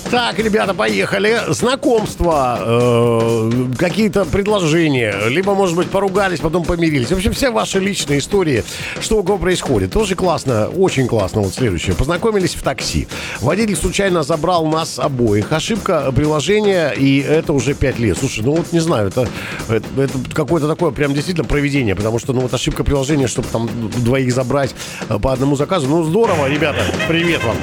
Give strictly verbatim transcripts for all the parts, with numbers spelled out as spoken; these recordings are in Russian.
Так, ребята, поехали. Знакомства, э, какие-то предложения, либо, может быть, поругались, потом помирились. В общем, все ваши личные истории, что у кого происходит. Тоже классно, очень классно. Вот следующее. Познакомились в такси. Водитель случайно забрал нас обоих. Ошибка приложения, и это уже пять лет. Слушай, ну вот не знаю, это, это, это какое-то такое прям действительно провидение, потому что, ну вот ошибка приложения, чтобы там двоих забрать по одному заказу. Ну, здорово, ребята, привет вам.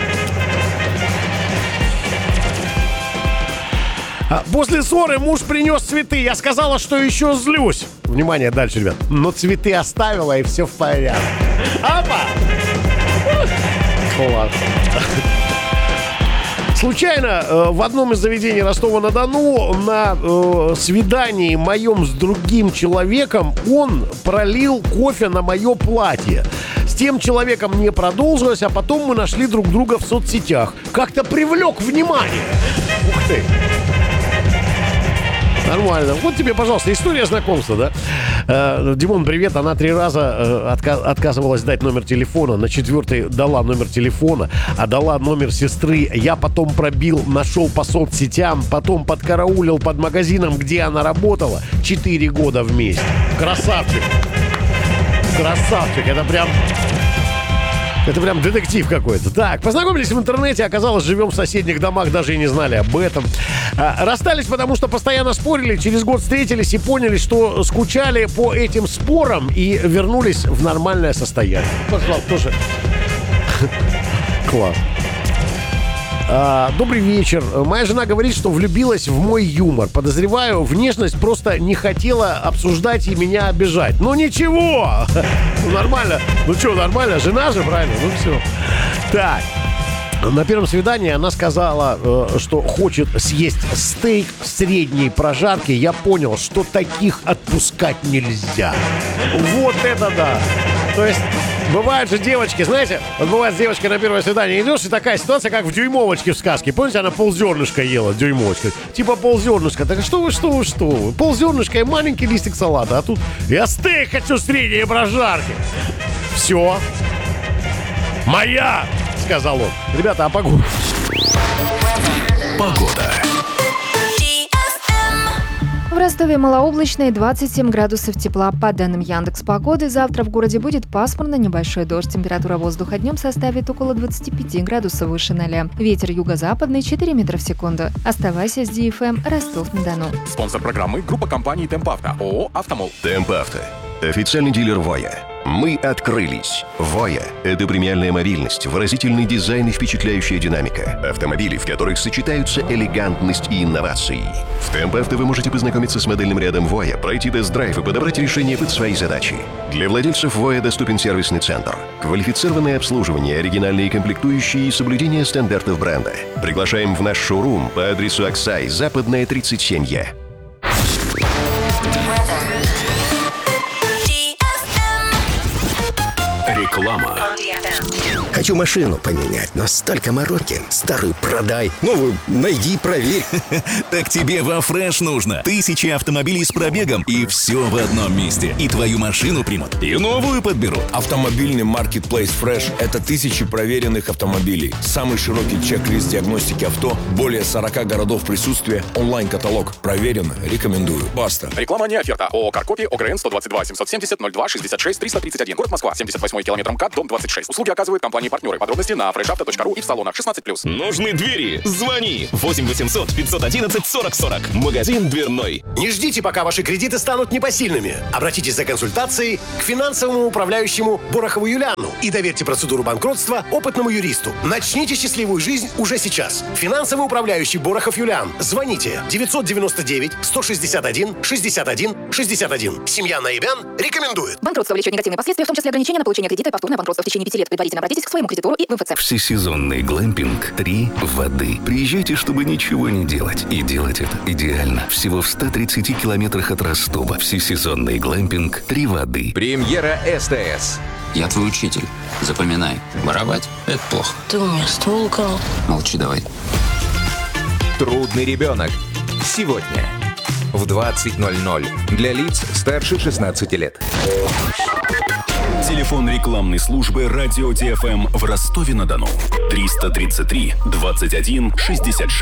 После ссоры муж принес цветы. Я сказала, что еще злюсь. Внимание, дальше, ребят. Но цветы оставила, и все в порядке. Опа! Класс. Случайно э, в одном из заведений Ростова-на-Дону на э, свидании моем с другим человеком он пролил кофе на мое платье. С тем человеком не продолжилось, а потом мы нашли друг друга в соцсетях. Как-то привлек внимание. Ух ты! Нормально. Вот тебе, пожалуйста, история знакомства, да? Э, Димон, привет. Она три раза э, отка- отказывалась дать номер телефона. На четвертый дала номер телефона, а дала номер сестры. Я потом пробил, нашел по соцсетям, потом подкараулил под магазином, где она работала. Четыре года вместе. Красавчик. Красавчик. Это прям... Это прям детектив какой-то. Так, познакомились в интернете, оказалось, живем в соседних домах, даже и не знали об этом. А, расстались, потому что постоянно спорили, через год встретились и поняли, что скучали по этим спорам и вернулись в нормальное состояние. Пожалуйста, тоже. Класс. А, добрый вечер. Моя жена говорит, что влюбилась в мой юмор. Подозреваю, внешность просто не хотела обсуждать и меня обижать. Ну ничего. Ну нормально. Ну что, нормально? Жена же, правильно? Ну все. Так. На первом свидании она сказала, что хочет съесть стейк средней прожарки. Я понял, что таких отпускать нельзя. Вот это да. То есть... Бывают же девочки, знаете, вот бывает с девочкой на первое свидание идешь, и такая ситуация, как в «Дюймовочке» в сказке. Помните, она ползернышка ела, дюймовочка. Типа ползернышка. Так что вы, что вы, что вы? Ползернышка и маленький листик салата. А тут я стейк хочу средней прожарки. Все. Моя, сказал он. Ребята, а погода? Погода. В Ростове малооблачно и двадцать семь градусов тепла. По данным Яндекс.Погоды, завтра в городе будет пасмурно, небольшой дождь. Температура воздуха днем составит около двадцать пять градусов выше ноля. Ветер юго-западный четыре метра в секунду. Оставайся с ди эф эм Ростов-на-Дону. Спонсор программы — группа компаний «Темпавто», ООО «Автомол». Темпавто. Официальный дилер «Воя». Мы открылись. «Воя» — это премиальная мобильность, выразительный дизайн и впечатляющая динамика. Автомобили, в которых сочетаются элегантность и инновации. В Темпавто вы можете познакомиться с модельным рядом «Воя», пройти тест-драйв и подобрать решение под свои задачи. Для владельцев «Воя» доступен сервисный центр, квалифицированное обслуживание, оригинальные комплектующие и соблюдение стандартов бренда. Приглашаем в наш шоурум по адресу Аксай, Западная, тридцать семь Е. Реклама. Хочу машину поменять, но столько мороки. Старую продай, новую найди, проверь. Так тебе во Фреш нужно. Тысячи автомобилей с пробегом, и все в одном месте. И твою машину примут, и новую подберут. Автомобильный маркетплейс Fresh – это тысячи проверенных автомобилей. Самый широкий чек-лист диагностики авто, более сорока городов присутствия, онлайн-каталог. Проверено, рекомендую. Баста. Реклама не оферта. ООО «Каркопи», ОГРН сто двадцать два семьсот семьдесят ноль два шестьдесят шесть триста тридцать один. Город Москва, семьдесят восьмой километр МКАД, дом двадцать шесть. Услуги оказывают компании-партнеры. Подробности на фреш авто точка ру и в салонах шестнадцать плюс. Нужны двери? Звони. восемь восемьсот пятьсот одиннадцать сорок сорок. Магазин дверной. Не ждите, пока ваши кредиты станут непосильными. Обратитесь за консультацией к финансовому управляющему Борохову Юлиану и доверьте процедуру банкротства опытному юристу. Начните счастливую жизнь уже сейчас. Финансовый управляющий Борохов Юлиан. Звоните девятьсот девяносто девять сто шестьдесят один шестьдесят один шестьдесят один. Семья Наибян рекомендует. Банкротство влечет негативные последствия, в том числе ограничения на получение кредита и повторное банкротство в течение пяти лет. Предварительно обратитесь к своему кредитору и в эм эф цэ. Всесезонный глэмпинг «Три воды». Приезжайте, чтобы ничего не делать. И делать это идеально. Всего в ста тридцати километрах от Ростова. Всесезонный глэмпинг «Три воды». Премьера СТС. Я твой учитель. Запоминай. Воровать – это плохо. Ты у меня ствол украл. Молчи давай. Трудный ребенок. Сегодня в двадцать ноль ноль. Для лиц старше шестнадцати лет. Телефон рекламной службы «Радио ди эф эм» в Ростове-на-Дону. триста тридцать три двадцать один шестьдесят шесть.